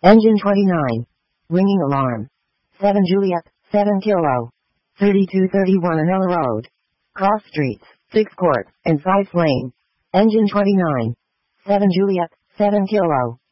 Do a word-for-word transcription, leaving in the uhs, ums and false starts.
Engine twenty-nine. Ringing alarm. seven Juliet, seven Kilo. thirty-two thirty-one Anella Road. Cross streets, six Court, and five Lane. Engine twenty-nine. seven Juliet, seven Kilo.